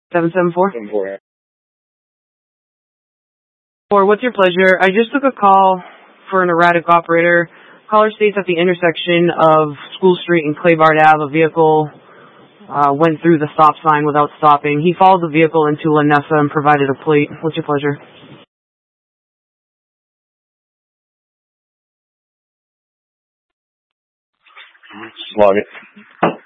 774? 7-4, yeah. Or what's your pleasure? I just took a call for an erratic operator. Caller states at the intersection of School Street and Claybard Ave, a vehicle went through the stop sign without stopping. He followed the vehicle into Lanessa and provided a plate. What's your pleasure? Just log it.